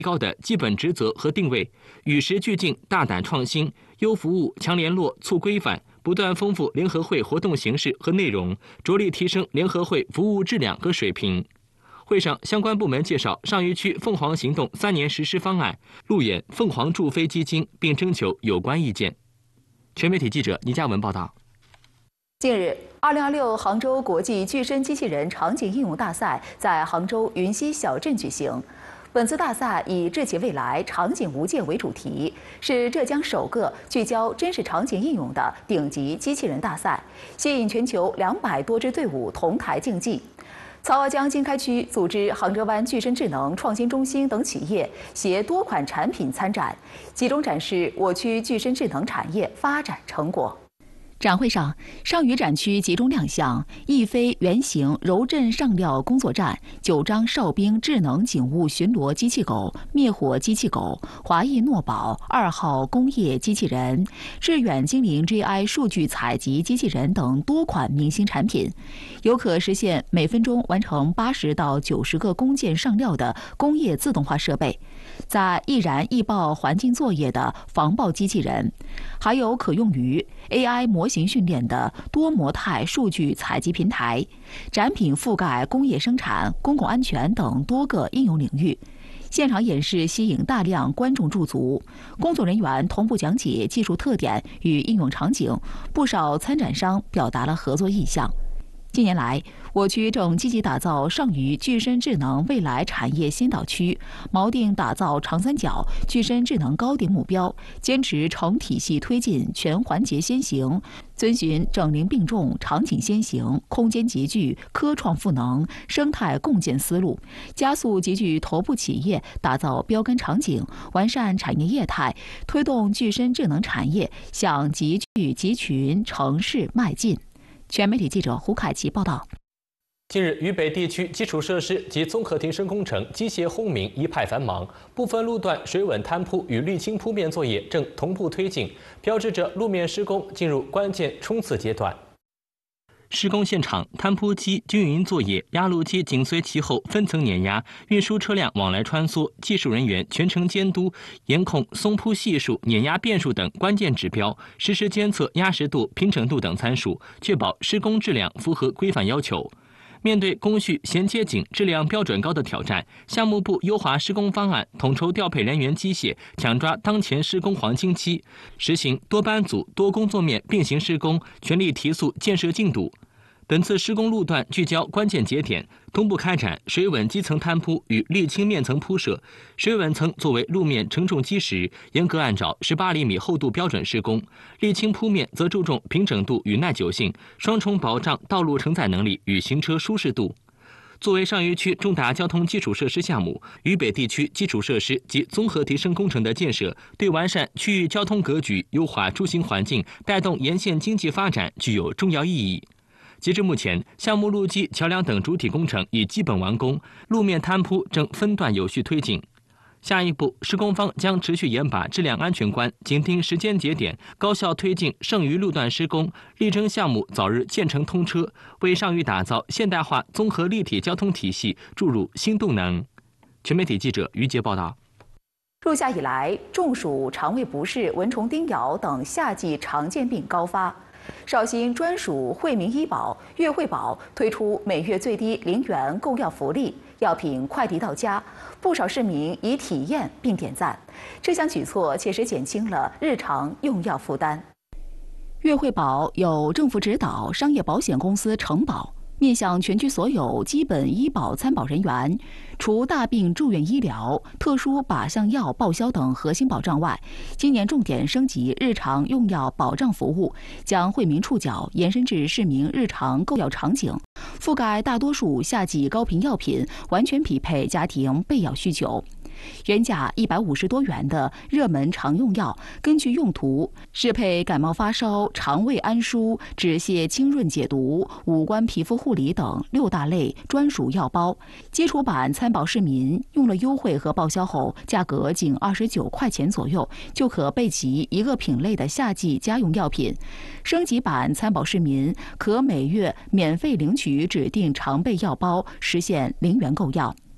高的基本职责和定位，与时俱进、大胆创新，优服务、强联络、促规范，不断丰富联合会活动形式和内容，着力提升联合会服务质量和水平。会上，相关部门介绍上虞区凤凰行动3年实施方案，路演凤凰助飞基金，并征求有关意见。全媒体记者倪嘉文报道。 近日，2026杭州国际具身机器人场景应用大赛在杭州云溪小镇举行。本次大赛以“智企未来，场景无界”为主题，是浙江首个聚焦真实场景应用的顶级机器人大赛，吸引全球200多支队伍同台竞技。曹娥江经开区组织杭州湾具身智能创新中心等企业携多款产品参展，集中展示我区具身智能产业发展成果。展会上，上虞展区集中亮相翼飞原型柔震上料工作站、9张哨兵智能警务巡逻机器狗、灭火机器狗、华裔诺宝2号工业机器人、致远精灵 GI 数据采集机器人等多款明星产品，有可实现每分钟完成80到90个工件上料的工业自动化设备，在易燃易爆环境作业的防爆机器人，还有可用于 AI 模型训练的多模态数据采集平台。展品覆盖工业生产、公共安全等多个应用领域。现场演示吸引大量观众驻足，工作人员同步讲解技术特点与应用场景，不少参展商表达了合作意向。近年来，我区正积极打造上虞具身智能未来产业先导区，锚定打造长三角具身智能高点目标，坚持成体系推进全环节先行，遵循整龄并重、场景先行、空间集聚、科创赋能、生态共建思路，加速集聚头部企业打造标杆场景，完善产业业态，推动具身智能产业向集聚集群城市迈进。全媒体记者胡凯奇报道。 近日，渝北地区基础设施及综合提升工程机械轰鸣一派繁忙，部分路段水稳摊铺与沥青铺面作业正同步推进，标志着路面施工进入关键冲刺阶段。施工现场，摊铺机均匀作业，压路机紧随其后分层碾压，运输车辆往来穿梭，技术人员全程监督，严控松铺系数、碾压变数等关键指标，实时监测压实度、平整度等参数，确保施工质量符合规范要求。面对工序衔接紧、质量标准高的挑战，项目部优化施工方案，统筹调配人员机械，抢抓当前施工黄金期，实行多班组、多工作面并行施工，全力提速建设进度。本次施工路段聚焦关键节点，同步开展水稳基层摊铺与沥青面层铺设。水稳层作为路面承重基石，严格按照18厘米厚度标准施工；沥青铺面则注重平整度与耐久性，双重保障道路承载能力与行车舒适度。作为上虞区重大交通基础设施项目，渝北地区基础设施及综合提升工程的建设，对完善区域交通格局、优化出行环境、带动沿线经济发展具有重要意义。截至目前，项目路基、桥梁等主体工程已基本完工，路面摊铺正分段有序推进。下一步，施工方将持续严把质量安全关，紧盯时间节点，高效推进剩余路段施工，力争项目早日建成通车，为上虞打造现代化综合立体交通体系注入新动能。全媒体记者于杰报道。 入夏以来，中暑、肠胃不适、蚊虫叮咬等夏季常见病高发。绍兴专属惠民医保粤惠保推出每月最低0元购药福利，药品快递到家，不少市民已体验并点赞。这项举措切实减轻了日常用药负担。粤惠保有政府指导商业保险公司承保，面向全区所有基本医保参保人员，除大病住院医疗、特殊靶向药报销等核心保障外，今年重点升级日常用药保障服务，将惠民触角延伸至市民日常购药场景，覆盖大多数夏季高频药品，完全匹配家庭备药需求。原价150多元的热门常用药，根据用途适配感冒发烧、肠胃安舒、止泻清润解毒、五官皮肤护理等6大类专属药包。基础版参保市民用了优惠和报销后，价格仅29块钱左右，就可备齐一个品类的夏季家用药品。升级版参保市民可每月免费领取指定常备药包，实现0元购药。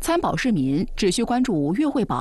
参保市民只需关注粤汇宝